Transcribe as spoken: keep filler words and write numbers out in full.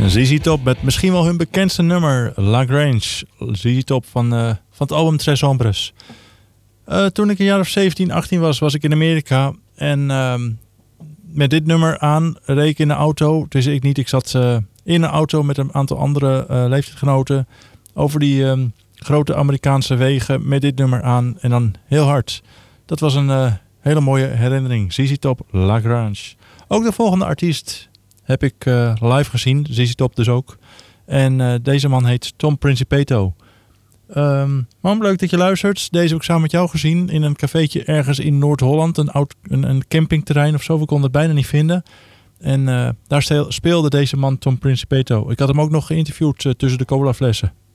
Z Z Top met misschien wel hun bekendste nummer, La Grange. Z Z Top van, uh, van het album Tres Hombres. Uh, toen ik een jaar of zeventien, achttien was, was ik in Amerika. En uh, met dit nummer aan reed ik in de auto. Dus ik niet, ik zat uh, in een auto met een aantal andere uh, leeftijdsgenoten. Over die uh, grote Amerikaanse wegen met dit nummer aan. En dan heel hard. Dat was een uh, hele mooie herinnering. Z Z Top, La Grange. Ook de volgende artiest heb ik uh, live gezien. Z Z Top dus ook. En uh, deze man heet Tom Principato. Um, man, leuk dat je luistert. Deze heb ik samen met jou gezien in een cafeetje ergens in Noord-Holland. Een, oud, een, een campingterrein of zo. We konden het bijna niet vinden. En uh, daar speelde deze man Tom Principato. Ik had hem ook nog geïnterviewd uh, tussen de colaflessen.